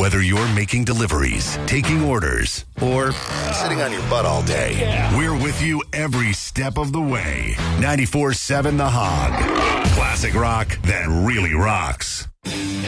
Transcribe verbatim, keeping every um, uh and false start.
Whether you're making deliveries, taking orders, or sitting on your butt all day, yeah. We're with you every step of the way. ninety-four seven The Hog. Classic rock that really rocks.